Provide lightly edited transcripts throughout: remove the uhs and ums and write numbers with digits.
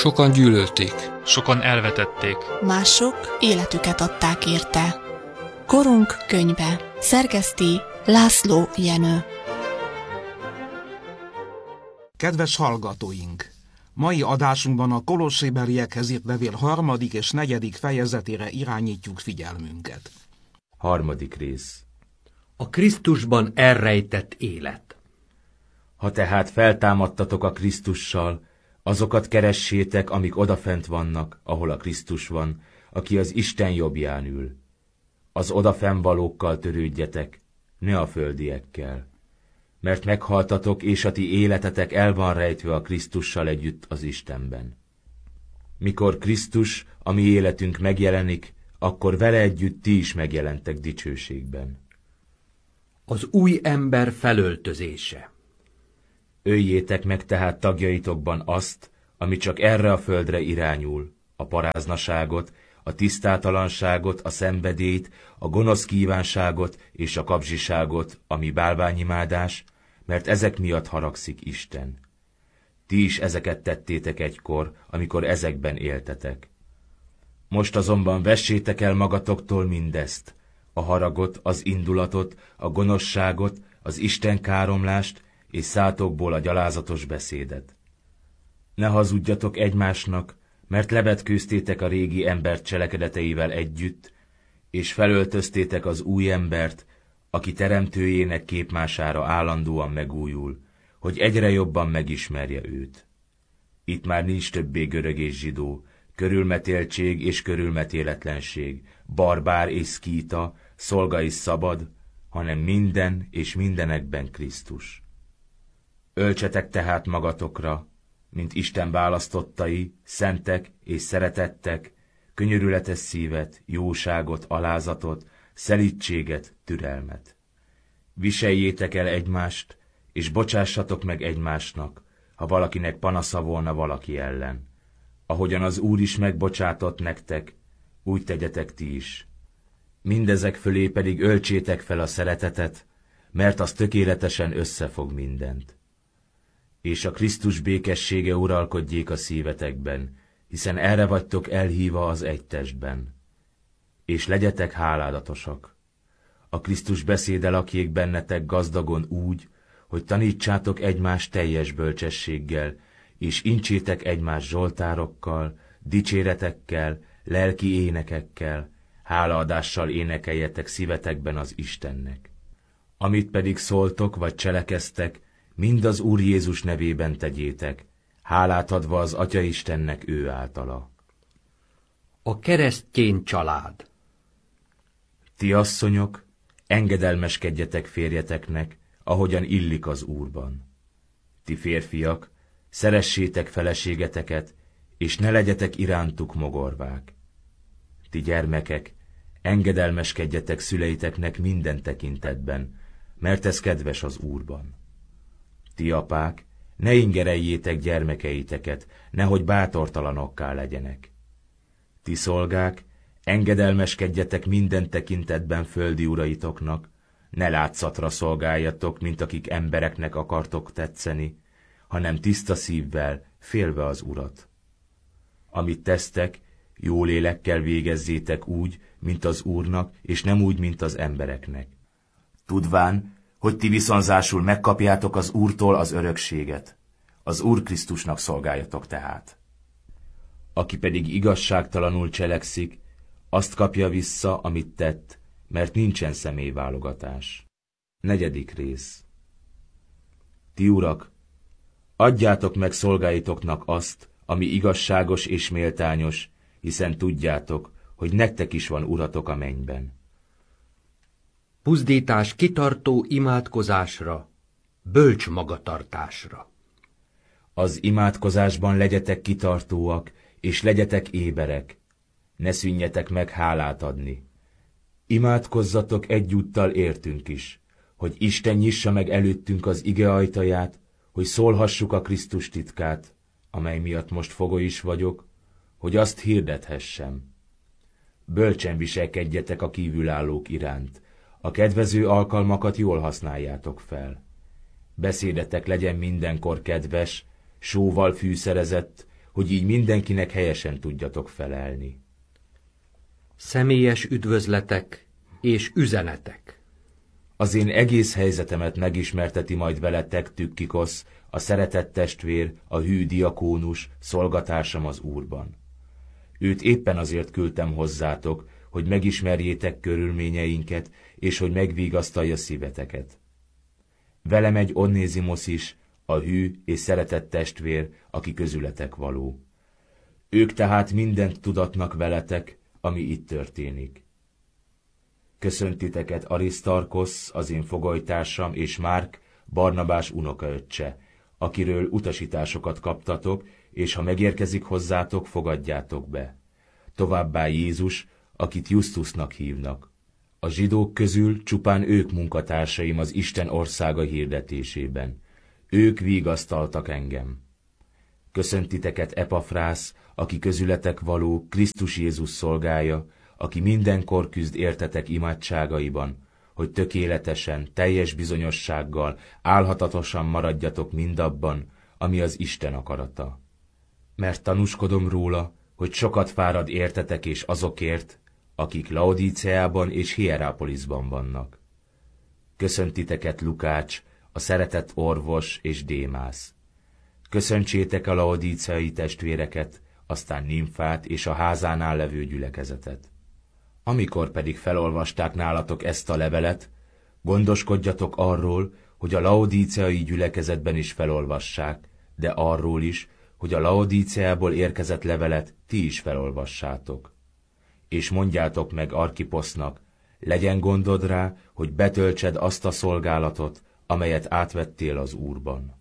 Sokan gyűlölték. Sokan elvetették. Mások életüket adták érte. Korunk könyve. Szerkeszti László Jenő. Kedves hallgatóink! Mai adásunkban a Kolossébeliekhez írt levél 3. és 4. fejezetére irányítjuk figyelmünket. 3. rész. A Krisztusban elrejtett élet. Ha tehát feltámadtatok a Krisztussal, azokat keressétek, amik odafent vannak, ahol a Krisztus van, aki az Isten jobbján ül. Az odafennvalókkal törődjetek, ne a földiekkel. Mert meghaltatok, és a ti életetek el van rejtve a Krisztussal együtt az Istenben. Mikor Krisztus, a mi életünk megjelenik, akkor vele együtt ti is megjelentek dicsőségben. Az új ember felöltözése. Öljétek meg tehát tagjaitokban azt, ami csak erre a földre irányul, a paráznaságot, a tisztátalanságot, a szenvedélyt, a gonosz kívánságot és a kapzsiságot, ami bálványimádás, mert ezek miatt haragszik Isten. Ti is ezeket tettétek egykor, amikor ezekben éltetek. Most azonban vessétek el magatoktól mindezt, a haragot, az indulatot, a gonoszságot, az Isten káromlást, és szátokból a gyalázatos beszédet. Ne hazudjatok egymásnak, mert levetkőztétek a régi ember cselekedeteivel együtt, és felöltöztétek az új embert, aki teremtőjének képmására állandóan megújul, hogy egyre jobban megismerje őt. Itt már nincs többé görög és zsidó, körülmetéltség és körülmetéletlenség, barbár és szkíta, szolga és szabad, hanem minden és mindenekben Krisztus. Öltsetek tehát magatokra, mint Isten választottai, szentek és szeretettek, könyörületes szívet, jóságot, alázatot, szelídséget, türelmet. Viseljétek el egymást, és bocsássatok meg egymásnak, ha valakinek panasza volna valaki ellen. Ahogyan az Úr is megbocsátott nektek, úgy tegyetek ti is. Mindezek fölé pedig öltsétek fel a szeretetet, mert az tökéletesen összefog mindent. És a Krisztus békessége uralkodjék a szívetekben, hiszen erre vagytok elhívva az egy testben. És legyetek háládatosak. A Krisztus beszéde lakjék bennetek gazdagon úgy, hogy tanítsátok egymást teljes bölcsességgel, és incsétek egymást zsoltárokkal, dicséretekkel, lelki énekekkel, hálaadással énekeljetek szívetekben az Istennek. Amit pedig szóltok vagy cselekeztek, mind az Úr Jézus nevében tegyétek, hálát adva az Atya Istennek ő általa. A keresztény család. Ti asszonyok, engedelmeskedjetek férjeteknek, ahogyan illik az Úrban. Ti férfiak, szeressétek feleségeteket, és ne legyetek irántuk mogorvák. Ti gyermekek, engedelmeskedjetek szüleiteknek minden tekintetben, mert ez kedves az Úrban. Ti apák, ne ingereljétek gyermekeiteket, nehogy bátortalanokká legyenek. Ti szolgák, engedelmeskedjetek minden tekintetben földi uraitoknak, ne látszatra szolgáljatok, mint akik embereknek akartok tetszeni, hanem tiszta szívvel, félve az Urat. Amit tesztek, jó lélekkel végezzétek úgy, mint az Úrnak, és nem úgy, mint az embereknek. Tudván, hogy ti viszonzásul megkapjátok az Úrtól az örökséget. Az Úr Krisztusnak szolgáljatok tehát. Aki pedig igazságtalanul cselekszik, azt kapja vissza, amit tett, mert nincsen személyválogatás. 4. rész. Ti urak, adjátok meg szolgáitoknak azt, ami igazságos és méltányos, hiszen tudjátok, hogy nektek is van uratok a mennyben. Buzdítás kitartó imádkozásra, bölcs magatartásra. Az imádkozásban legyetek kitartóak, és legyetek éberek. Ne szűnjetek meg hálát adni. Imádkozzatok egyúttal értünk is, hogy Isten nyissa meg előttünk az ige ajtaját, hogy szólhassuk a Krisztus titkát, amely miatt most fogoly is vagyok, hogy azt hirdethessem. Bölcsen viselkedjetek a kívülállók iránt, a kedvező alkalmakat jól használjátok fel. Beszédetek legyen mindenkor kedves, sóval fűszerezett, hogy így mindenkinek helyesen tudjatok felelni. Személyes üdvözletek és üzenetek. Az én egész helyzetemet megismerteti majd veletek Tükkikosz, a szeretett testvér, a hű diakónus, szolgatársam az Úrban. Őt éppen azért küldtem hozzátok, hogy megismerjétek körülményeinket, és hogy megvigasztalja szíveteket. Vele megy Onnézimosz is, a hű és szeretett testvér, aki közületek való. Ők tehát mindent tudatnak veletek, ami itt történik. Köszöntiteket Arisztarkosz, az én fogolytársam, és Márk, Barnabás unokaöccse, akiről utasításokat kaptatok, és ha megérkezik hozzátok, fogadjátok be. Továbbá Jézus, akit Justusnak hívnak. A zsidók közül csupán ők munkatársaim az Isten országa hirdetésében. Ők vigasztaltak engem. Köszöntiteket Epafrász, aki közületek való, Krisztus Jézus szolgája, aki mindenkor küzd értetek imádságaiban, hogy tökéletesen, teljes bizonyossággal, álhatatosan maradjatok mindabban, ami az Isten akarata. Mert tanúskodom róla, hogy sokat fárad értetek és azokért, akik Laodíceában és Hierápolisban vannak. Köszöntiteket Lukács, a szeretett orvos és Démász. Köszöntsétek a laodíceai testvéreket, aztán Nimfát és a házánál levő gyülekezetet. Amikor pedig felolvasták nálatok ezt a levelet, gondoskodjatok arról, hogy a laodíceai gyülekezetben is felolvassák, de arról is, hogy a Laodíceából érkezett levelet ti is felolvassátok. És mondjátok meg Arkiposznak, legyen gondod rá, hogy betöltsed azt a szolgálatot, amelyet átvettél az Úrban.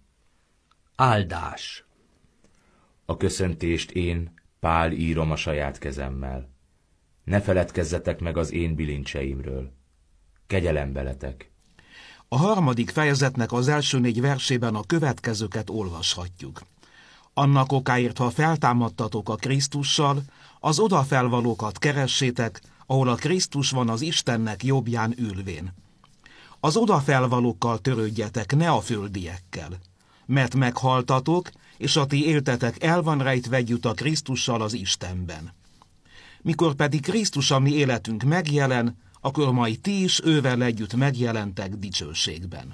Áldás. A köszöntést én, Pál írom a saját kezemmel. Ne feledkezzetek meg az én bilincseimről. Kegyelem veletek. A 3. fejezetnek az első 4 versében a következőket olvashatjuk. Annak okáért, ha feltámadtatok a Krisztussal, az odafelvalókat keressétek, ahol a Krisztus van az Istennek jobbján ülvén. Az odafelvalókkal törődjetek, ne a földiekkel. Mert meghaltatok, és a ti éltetek el van rejtve együtt a Krisztussal az Istenben. Mikor pedig Krisztus a mi életünk megjelen, akkor majd ti is ővel együtt megjelentek dicsőségben.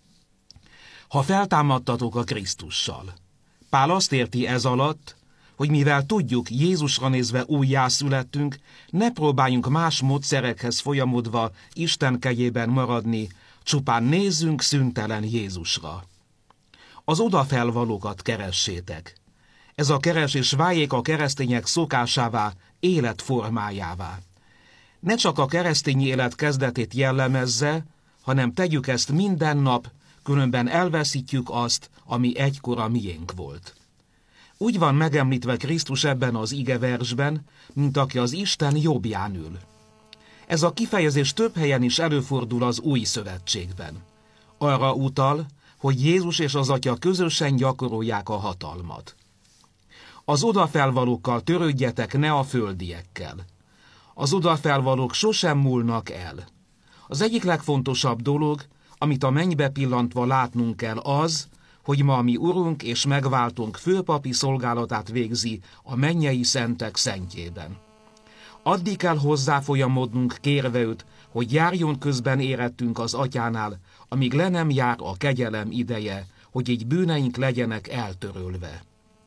Ha feltámadtatok a Krisztussal. Pál azt érti ez alatt, hogy mivel tudjuk, Jézusra nézve újjászülettünk, ne próbáljunk más módszerekhez folyamodva Isten kegyében maradni, csupán nézzünk szüntelen Jézusra. Az odafelvalókat keressétek. Ez a keresés váljék a keresztények szokásává, életformájává. Ne csak a keresztény élet kezdetét jellemezze, hanem tegyük ezt minden nap, különben elveszítjük azt, ami egykor a miénk volt. Úgy van megemlítve Krisztus ebben az igeversben, mint aki az Isten jobbján ül. Ez a kifejezés több helyen is előfordul az Új Szövetségben. Arra utal, hogy Jézus és az Atya közösen gyakorolják a hatalmat. Az odafelvalókkal törődjetek, ne a földiekkel. Az odafelvalók sosem múlnak el. Az egyik legfontosabb dolog, amit a mennybe pillantva látnunk kell az, hogy ma mi Urunk és megváltunk főpapi szolgálatát végzi a mennyei szentek szentjében. Addig kell hozzáfolyamodnunk kérve őt, hogy járjon közben érettünk az Atyánál, amíg le nem jár a kegyelem ideje, hogy így bűneink legyenek eltörölve.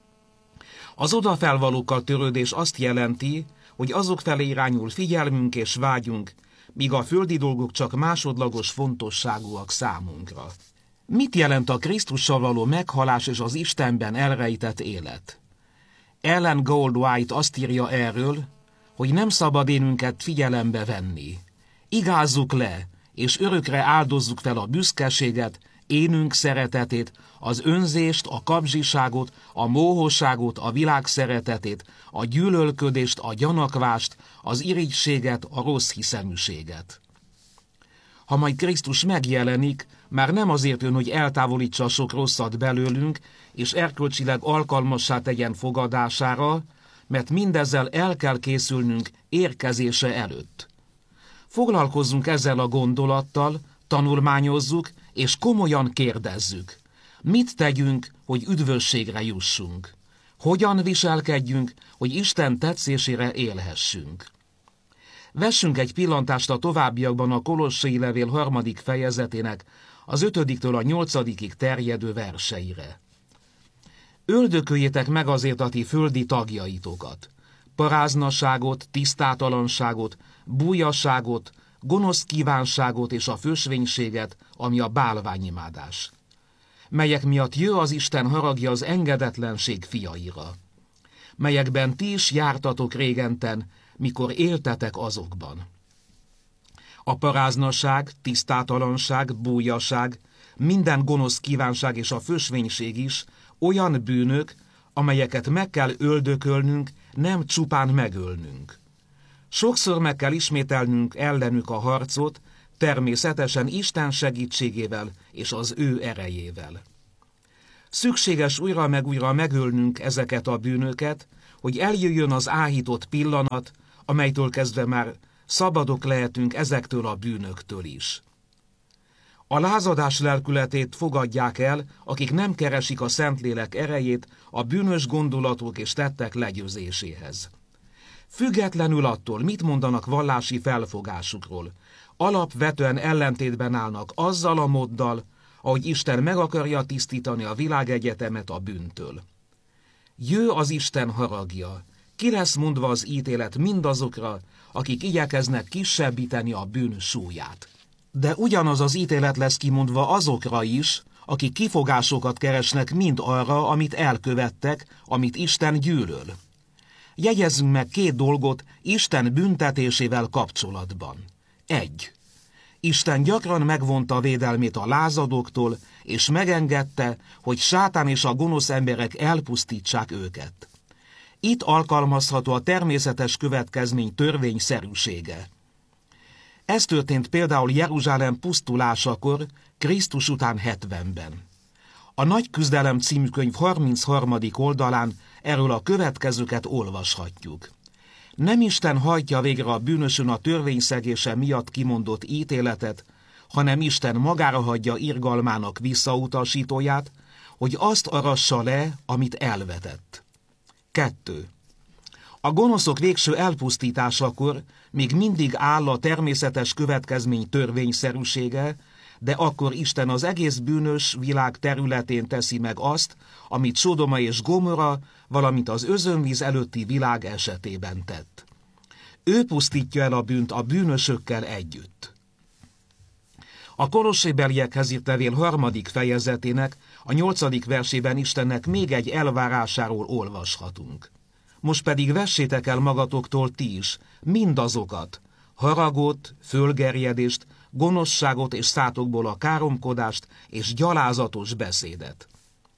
Az odafelvalókkal törődés azt jelenti, hogy azok felé irányul figyelmünk és vágyunk, míg a földi dolgok csak másodlagos fontosságúak számunkra. Mit jelent a Krisztussal való meghalás és az Istenben elrejtett élet? Ellen Goldwhite azt írja erről, hogy nem szabad énünket figyelembe venni. Igázzuk le, és örökre áldozzuk fel a büszkeséget, énünk szeretetét, az önzést, a kapzsiságot, a móhosságot, a világ szeretetét, a gyűlölködést, a gyanakvást, az irigységet, a rossz hiszeműséget. Ha majd Krisztus megjelenik, már nem azért jön, hogy eltávolítsa a sok rosszat belőlünk, és erkölcsileg alkalmassá tegyen fogadására, mert mindezzel el kell készülnünk érkezése előtt. Foglalkozzunk ezzel a gondolattal, tanulmányozzuk, és komolyan kérdezzük. Mit tegyünk, hogy üdvösségre jussunk? Hogyan viselkedjünk, hogy Isten tetszésére élhessünk? Vessünk egy pillantást a továbbiakban a Kolossai levél 3. fejezetének az 5-től a 8-ig terjedő verseire. Öldököljétek meg azért a ti földi tagjaitokat, paráznaságot, tisztátalanságot, bújasságot, gonosz kívánságot és a fösvénységet, ami a bálványimádás, melyek miatt jő az Isten haragja az engedetlenség fiaira, melyekben ti is jártatok régenten, mikor éltetek azokban. A paráznaság, tisztátalanság, bújaság, minden gonosz kívánság és a fösvénység is olyan bűnök, amelyeket meg kell öldökölnünk, nem csupán megölnünk. Sokszor meg kell ismételnünk ellenük a harcot, természetesen Isten segítségével és az ő erejével. Szükséges újra meg újra megölnünk ezeket a bűnöket, hogy eljöjjön az áhított pillanat, amelytől kezdve már szabadok lehetünk ezektől a bűnöktől is. A lázadás lelkületét fogadják el, akik nem keresik a Szentlélek erejét a bűnös gondolatok és tettek legyőzéséhez. Függetlenül attól, mit mondanak vallási felfogásukról, alapvetően ellentétben állnak azzal a móddal, ahogy Isten meg akarja tisztítani a világegyetemet a bűntől. Jő az Isten haragja, ki lesz mondva az ítélet mindazokra, akik igyekeznek kisebbíteni a bűn súlyát. De ugyanaz az ítélet lesz kimondva azokra is, akik kifogásokat keresnek mind arra, amit elkövettek, amit Isten gyűlöl. Jegyezzünk meg 2 dolgot Isten büntetésével kapcsolatban. 1. Isten gyakran megvonta a védelmét a lázadóktól, és megengedte, hogy Sátán és a gonosz emberek elpusztítsák őket. Itt alkalmazható a természetes következmény törvényszerűsége. Ez történt például Jeruzsálem pusztulásakor, Krisztus után 70-ben. A Nagy küzdelem című könyv 33. oldalán erről a következőket olvashatjuk. Nem Isten hajtja végre a bűnösön a törvényszegése miatt kimondott ítéletet, hanem Isten magára hagyja irgalmának visszautasítóját, hogy azt arassa le, amit elvetett. 2. A gonoszok végső elpusztításakor még mindig áll a természetes következmény törvényszerűsége, de akkor Isten az egész bűnös világ területén teszi meg azt, amit Sodoma és Gomorra, valamint az özönvíz előtti világ esetében tett. Ő pusztítja el a bűnt a bűnösökkel együtt. A Kolossébeliekhez írt levél 3. fejezetének a 8. versében Istennek még egy elvárásáról olvashatunk. Most pedig vessétek el magatoktól ti is mindazokat, haragot, fölgerjedést, gonoszságot és szátokból a káromkodást és gyalázatos beszédet.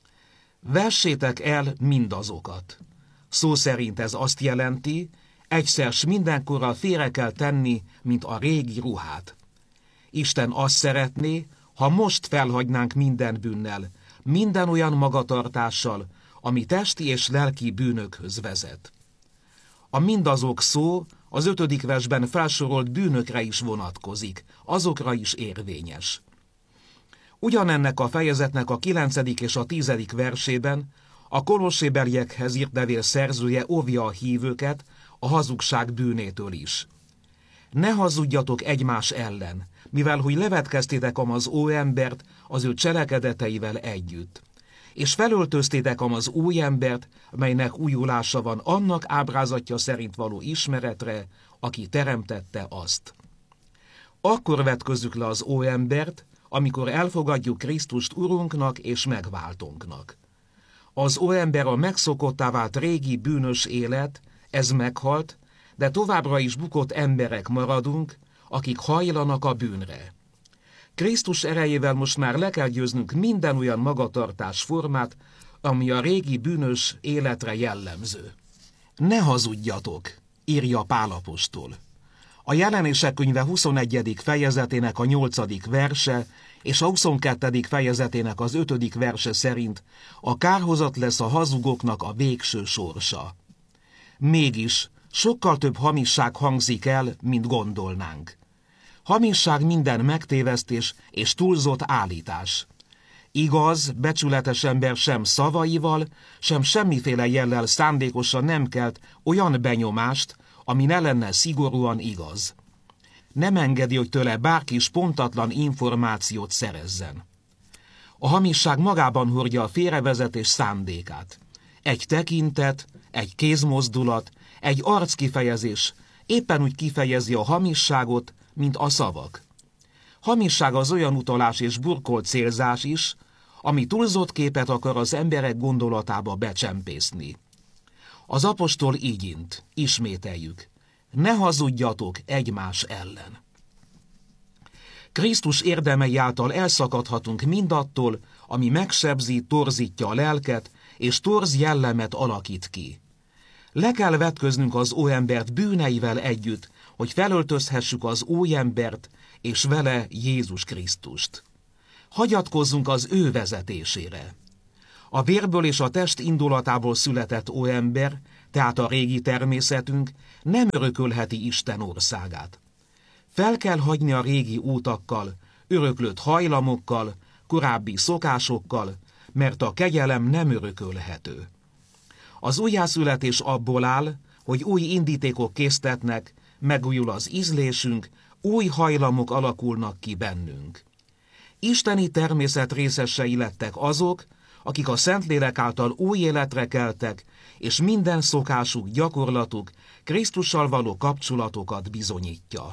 Vessétek el mindazokat. Szó szerint ez azt jelenti, egyszer s mindenkorra félre kell tenni, mint a régi ruhát. Isten azt szeretné, ha most felhagynánk minden bűnnel, minden olyan magatartással, ami testi és lelki bűnökhöz vezet. A mindazok szó az 5. versben felsorolt bűnökre is vonatkozik, azokra is érvényes. Ugyanennek a fejezetnek a 9. és a 10. versében a Kolossébeliekhez írt levél szerzője óvja a hívőket a hazugság bűnétől is. Ne hazudjatok egymás ellen, mivel hogy levetkeztétek az óembert az ő cselekedeteivel együtt, és felöltöztétek az új embert, melynek újulása van annak ábrázatja szerint való ismeretre, aki teremtette azt. Akkor vetközzük le az óembert, amikor elfogadjuk Krisztust Urunknak és megváltónknak. Az óember a megszokottá vált régi bűnös élet, ez meghalt, de továbbra is bukott emberek maradunk, akik hajlanak a bűnre. Krisztus erejével most már le kell győznünk minden olyan magatartás formát, ami a régi bűnös életre jellemző. Ne hazudjatok, írja Pál apostol. A Jelenések könyve 21. fejezetének a 8. verse és a 22. fejezetének az 5. verse szerint a kárhozat lesz a hazugoknak a végső sorsa. Mégis sokkal több hamisság hangzik el, mint gondolnánk. Hamisság minden megtévesztés és túlzott állítás. Igaz, becsületes ember sem szavaival, sem semmiféle jellel szándékosan nem kelt olyan benyomást, ami ne lenne szigorúan igaz. Nem engedi, hogy tőle bárki is pontatlan információt szerezzen. A hamisság magában hordja a félrevezetés szándékát. Egy tekintet, egy kézmozdulat, egy arckifejezés éppen úgy kifejezi a hamisságot, mint a szavak. Hamisság az olyan utalás és burkolt célzás is, ami túlzott képet akar az emberek gondolatába becsempészni. Az apostol így int, ismételjük, ne hazudjatok egymás ellen. Krisztus érdemei által elszakadhatunk mindattól, ami megsebzi, torzítja a lelket, és torz jellemet alakít ki. Le kell vetköznünk az óembert bűneivel együtt, hogy felöltözhessük az új embert, és vele Jézus Krisztust. Hagyatkozzunk az ő vezetésére. A vérből és a test indulatából született óember, tehát a régi természetünk nem örökölheti Isten országát. Fel kell hagyni a régi útakkal, öröklött hajlamokkal, korábbi szokásokkal, mert a kegyelem nem örökölhető. Az újjászületés abból áll, hogy új indítékok késztetnek, megújul az ízlésünk, új hajlamok alakulnak ki bennünk. Isteni természet részesei lettek azok, akik a Szentlélek által új életre keltek, és minden szokásuk, gyakorlatuk Krisztussal való kapcsolatokat bizonyítja.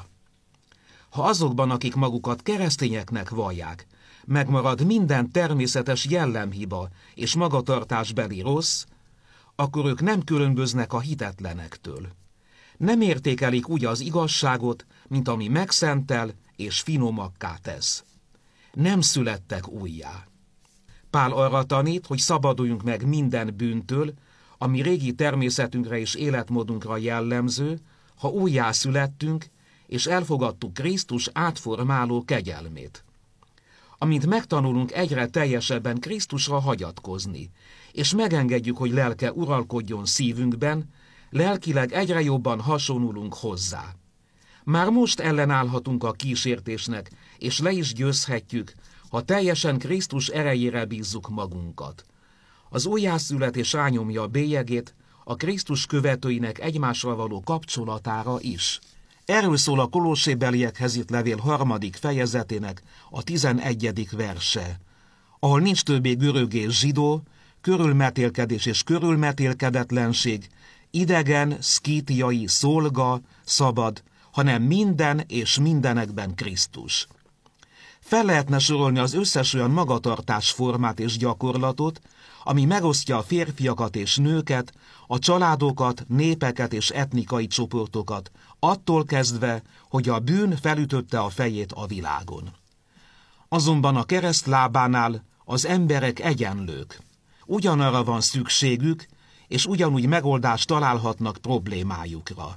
Ha azokban, akik magukat keresztényeknek vallják, megmarad minden természetes jellemhiba és magatartásbeli rossz, akkor ők nem különböznek a hitetlenektől. Nem értékelik úgy az igazságot, mint ami megszentel és finomakká tesz. Nem születtek újjá. Pál arra tanít, hogy szabaduljunk meg minden bűntől, ami régi természetünkre és életmódunkra jellemző, ha újjá születtünk, és elfogadtuk Krisztus átformáló kegyelmét. Amint megtanulunk egyre teljesebben Krisztusra hagyatkozni, és megengedjük, hogy lelke uralkodjon szívünkben, lelkileg egyre jobban hasonlulunk hozzá. Már most ellenállhatunk a kísértésnek, és le is győzhetjük, ha teljesen Krisztus erejére bízzuk magunkat. Az újjászületés rányomja a bélyegét a Krisztus követőinek egymásra való kapcsolatára is. Erről szól a Kolossébeliekhez írt levél 3. fejezetének a 11. verse, ahol nincs többé görög és zsidó, körülmetélkedés és körülmetélkedetlenség, idegen, szkítiai, szolga, szabad, hanem minden és mindenekben Krisztus. Fel lehetne sorolni az összes olyan magatartásformát és gyakorlatot, ami megosztja a férfiakat és nőket, a családokat, népeket és etnikai csoportokat, attól kezdve, hogy a bűn felütötte a fejét a világon. Azonban a kereszt lábánál az emberek egyenlők. Ugyanarra van szükségük, és ugyanúgy megoldást találhatnak problémájukra.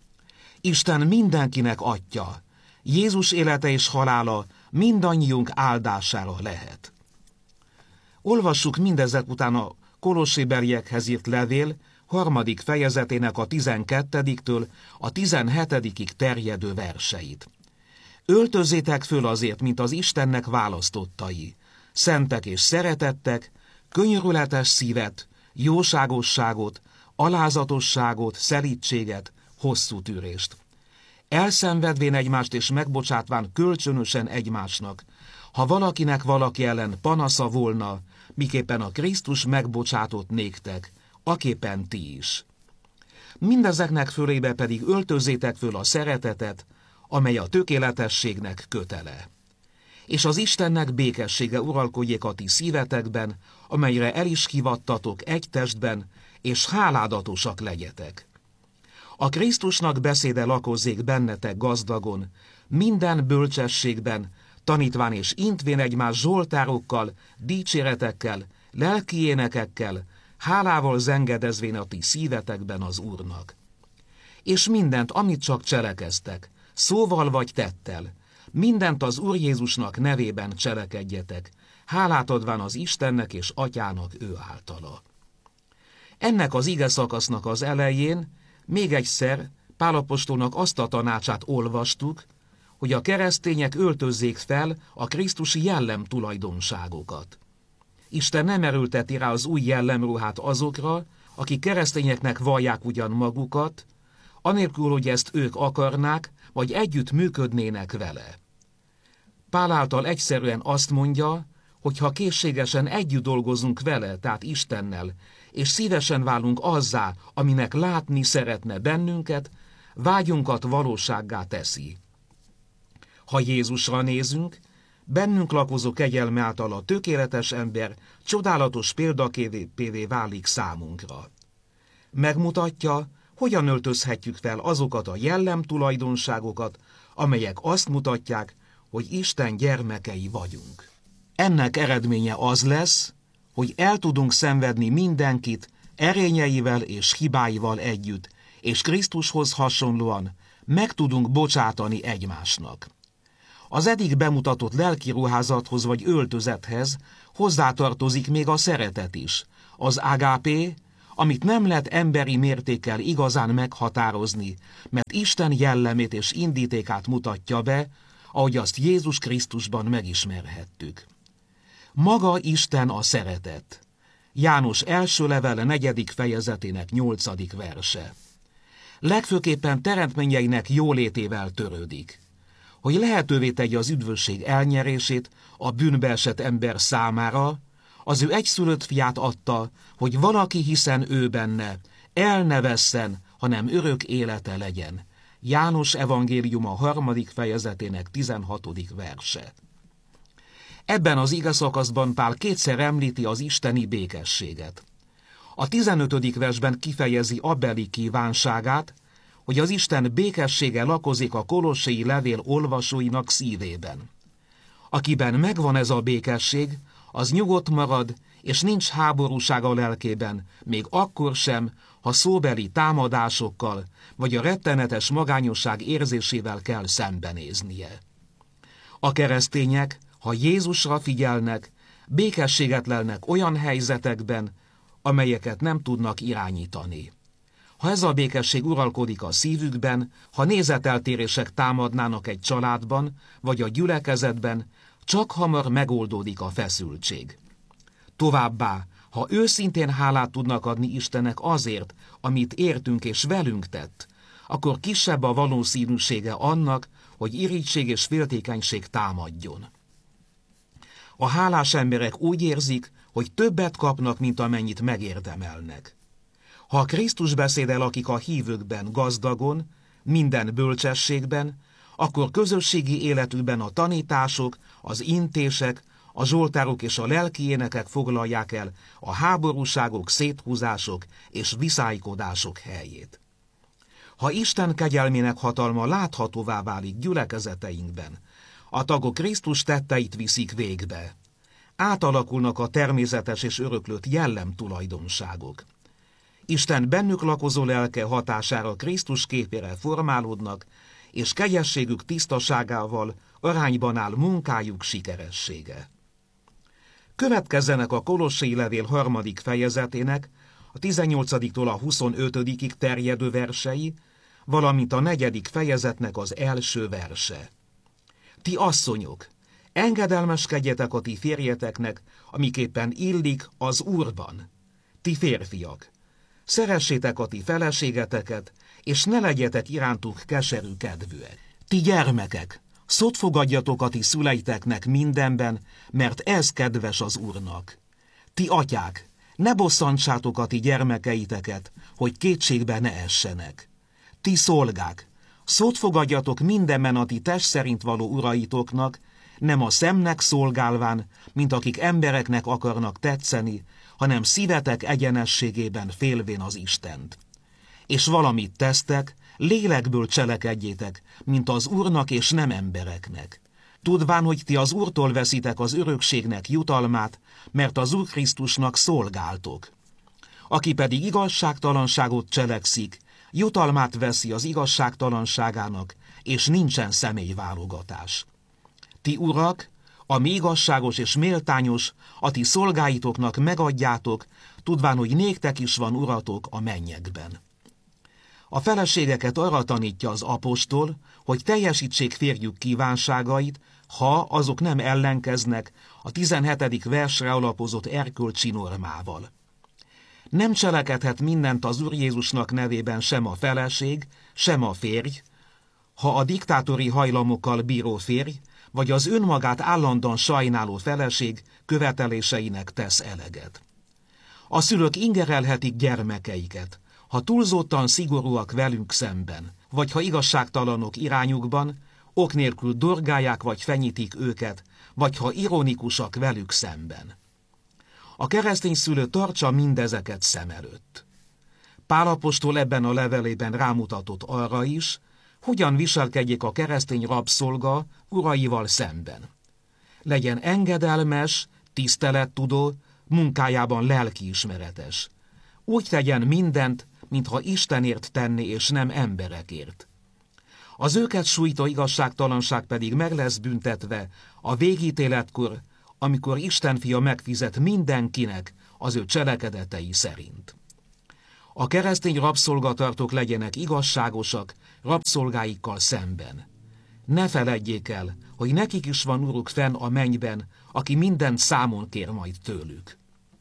Isten mindenkinek Atya, Jézus élete és halála mindannyiunk áldására lehet. Olvassuk mindezek után a Kolossébeliekhez írt levél 3. fejezetének a 12-től a 17-ig terjedő verseit. Öltözzétek föl azért, mint az Istennek választottai, szentek és szeretettek, könyörületes szívet, jóságosságot, alázatosságot, szelídséget, hosszú tűrést. Elszenvedvén egymást és megbocsátván kölcsönösen egymásnak, ha valakinek valaki ellen panasza volna, miképpen a Krisztus megbocsátott néktek, aképpen ti is. Mindezeknek fölébe pedig öltözzétek föl a szeretetet, amely a tökéletességnek kötele. És az Istennek békessége uralkodjék a ti szívetekben, amelyre el is hivattatok egy testben, és háládatosak legyetek. A Krisztusnak beszéde lakozzék bennetek gazdagon, minden bölcsességben, tanítván és intvén egymás zsoltárokkal, dicséretekkel, lelki énekekkel, hálával zengedezvén a ti szívetekben az Úrnak. És mindent, amit csak cselekeztek, szóval vagy tettel, mindent az Úr Jézusnak nevében cselekedjetek, hálát adván az Istennek és Atyának ő általa. Ennek az ige szakasznak az elején még egyszer Pál apostolnak azt a tanácsát olvastuk, hogy a keresztények öltözzék fel a krisztusi jellem tulajdonságokat. Isten nem erőlteti rá az új jellemruhát azokra, akik keresztényeknek vallják ugyan magukat, anélkül, hogy ezt ők akarnák, vagy együtt működnének vele. Pál által egyszerűen azt mondja, hogy ha készségesen együtt dolgozunk vele, tehát Istennel, és szívesen válunk azzá, aminek látni szeretne bennünket, vágyunkat valósággá teszi. Ha Jézusra nézünk, bennünk lakozó kegyelme által a tökéletes ember csodálatos példaképévé válik számunkra. Megmutatja, hogyan öltözhetjük fel azokat a jellemtulajdonságokat, amelyek azt mutatják, hogy Isten gyermekei vagyunk. Ennek eredménye az lesz, hogy el tudunk szenvedni mindenkit erényeivel és hibáival együtt, és Krisztushoz hasonlóan meg tudunk bocsátani egymásnak. Az eddig bemutatott lelki ruházathoz vagy öltözethez hozzátartozik még a szeretet is, az ágápé, amit nem lehet emberi mértékkel igazán meghatározni, mert Isten jellemét és indítékát mutatja be, ahogy azt Jézus Krisztusban megismerhettük. Maga Isten a szeretet. János első levele 4. fejezetének 8. verse. Legfőképpen teremtményeinek jólétével törődik, hogy lehetővé tegye az üdvösség elnyerését a bűnbe esett ember számára, az ő egyszülött fiát adta, hogy valaki, hiszen ő benne, el ne vesszen, hanem örök élete legyen. János evangéliuma 3. fejezetének 16. verse. Ebben az igeszakaszban Pál kétszer említi az isteni békességet. A 15. versben kifejezi abbeli kívánságát, hogy az Isten békessége lakozik a kolossai levél olvasóinak szívében. Akiben megvan ez a békesség, az nyugodt marad, és nincs háborúság a lelkében, még akkor sem, ha szóbeli támadásokkal, vagy a rettenetes magányosság érzésével kell szembenéznie. A keresztények, ha Jézusra figyelnek, békességet lelnek olyan helyzetekben, amelyeket nem tudnak irányítani. Ha ez a békesség uralkodik a szívükben, ha nézeteltérések támadnának egy családban, vagy a gyülekezetben, csak hamar megoldódik a feszültség. Továbbá, ha őszintén hálát tudnak adni Istennek azért, amit értünk és velünk tett, akkor kisebb a valószínűsége annak, hogy irigység és féltékenység támadjon. A hálás emberek úgy érzik, hogy többet kapnak, mint amennyit megérdemelnek. Ha a Krisztus beszéde lakik a hívőkben gazdagon, minden bölcsességben, akkor közösségi életükben a tanítások, az intések, a zsoltárok és a lelki énekek foglalják el a háborúságok, széthúzások és viszálykodások helyét. Ha Isten kegyelmének hatalma láthatóvá válik gyülekezeteinkben, a tagok Krisztus tetteit viszik végbe. Átalakulnak a természetes és öröklött jellemtulajdonságok. Isten bennük lakozó lelke hatására Krisztus képére formálódnak, és kegyességük tisztaságával arányban áll munkájuk sikeressége. Következzenek a Kolossai levél 3. fejezetének, a 18-tól a 25-ig terjedő versei, valamint a 4. fejezetnek az első verse. Ti asszonyok, engedelmeskedjetek a ti férjeteknek, amiképpen illik az Úrban. Ti férfiak, szeressétek a ti feleségeteket, és ne legyetek irántuk keserű kedvűek. Ti gyermekek, szót fogadjatok a ti szüleiteknek mindenben, mert ez kedves az Úrnak. Ti atyák, ne bosszantsátok a ti gyermekeiteket, hogy kétségbe ne essenek. Ti szolgák, szót fogadjatok mindenben a ti test szerint való uraitoknak, nem a szemnek szolgálván, mint akik embereknek akarnak tetszeni, hanem szívetek egyenességében félvén az Istent. És valamit tesztek, lélekből cselekedjétek, mint az Úrnak és nem embereknek. Tudván, hogy ti az Úrtól veszitek az örökségnek jutalmát, mert az Úr Krisztusnak szolgáltok. Aki pedig igazságtalanságot cselekszik, jutalmát veszi az igazságtalanságának, és nincsen személyválogatás. Ti urak, ami igazságos és méltányos, a ti szolgáitoknak megadjátok, tudván, hogy néktek is van uratok a mennyekben. A feleségeket arra tanítja az apostol, hogy teljesítsék férjük kívánságait, ha azok nem ellenkeznek a 17. versre alapozott erkölcsi normával. Nem cselekedhet mindent az Úr Jézusnak nevében sem a feleség, sem a férj, ha a diktátori hajlamokkal bíró férj, vagy az önmagát állandóan sajnáló feleség követeléseinek tesz eleget. A szülők ingerelhetik gyermekeiket, ha túlzottan szigorúak velünk szemben, vagy ha igazságtalanok irányukban, ok nélkül dorgálják vagy fenyítik őket, vagy ha ironikusak velük szemben. A keresztény szülő tartsa mindezeket szem előtt. Pál apostol ebben a levelében rámutatott arra is, hogyan viselkedjék a keresztény rabszolga uraival szemben. Legyen engedelmes, tisztelettudó, munkájában lelkiismeretes. Úgy tegyen mindent, mintha Istenért tenné és nem emberekért. Az őket sújtó igazságtalanság pedig meg lesz büntetve a végítéletkor, amikor Isten fia megfizet mindenkinek az ő cselekedetei szerint. A keresztény rabszolgatartók legyenek igazságosak rabszolgáikkal szemben. Ne feledjék el, hogy nekik is van uruk fenn a mennyben, aki mindent számon kér majd tőlük.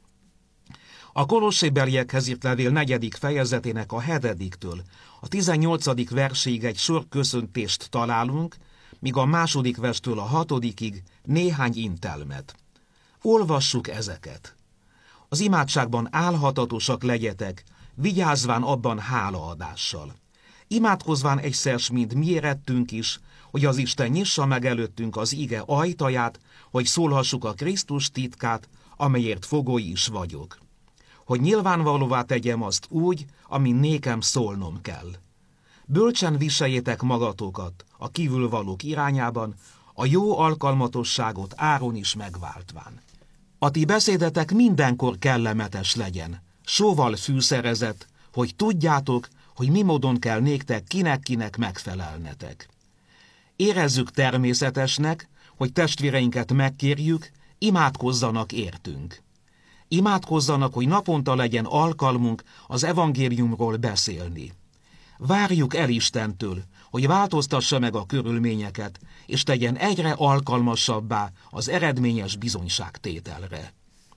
A Kolossébeliekhez írt levél 4. fejezetének a 7-től a 18. verséig egy sor köszöntést találunk, míg a 2. verstől a 6-ig néhány intelmet. Olvassuk ezeket. Az imádságban álhatatosak legyetek, vigyázván abban hálaadással. Imádkozván egyszer, mint mi érettünk is, hogy az Isten nyissa meg előttünk az ige ajtaját, hogy szólhassuk a Krisztus titkát, amelyért fogói is vagyok. Hogy nyilvánvalóvá tegyem azt úgy, amin nékem szólnom kell. Bölcsen viseljétek magatokat a kívülvalók irányában, a jó alkalmatosságot áron is megváltván. A ti beszédetek mindenkor kellemetes legyen, sóval fűszerezett, hogy tudjátok, hogy mi módon kell néktek kinek-kinek megfelelnetek. Érezzük természetesnek, hogy testvéreinket megkérjük, imádkozzanak értünk. Imádkozzanak, hogy naponta legyen alkalmunk az evangéliumról beszélni. Várjuk el Istentől, hogy változtassa meg a körülményeket, és tegyen egyre alkalmasabbá az eredményes bizonyságtételre.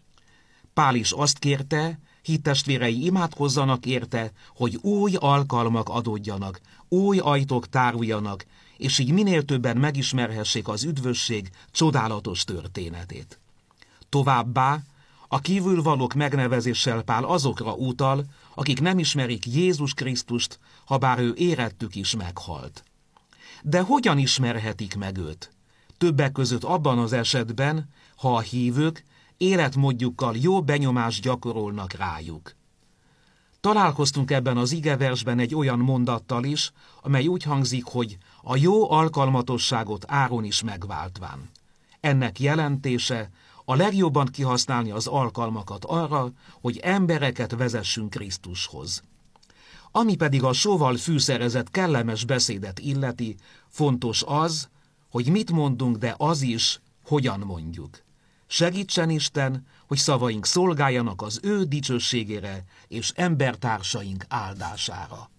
Pál is azt kérte, hittestvérei imádkozzanak érte, hogy új alkalmak adódjanak, új ajtók táruljanak, és így minél többen megismerhessék az üdvösség csodálatos történetét. Továbbá a kívülvalók megnevezéssel Pál azokra utal, akik nem ismerik Jézus Krisztust, habár ő érettük is meghalt. De hogyan ismerhetik meg őt? Többek között abban az esetben, ha a hívők életmódjukkal jó benyomást gyakorolnak rájuk. Találkoztunk ebben az igeversben egy olyan mondattal is, amely úgy hangzik, hogy a jó alkalmatosságot áron is megváltván. Ennek jelentése a legjobban kihasználni az alkalmakat arra, hogy embereket vezessünk Krisztushoz. Ami pedig a sóval fűszerezett kellemes beszédet illeti, fontos az, hogy mit mondunk, de az is, hogyan mondjuk. Segítsen Isten, hogy szavaink szolgáljanak az ő dicsőségére és embertársaink áldására.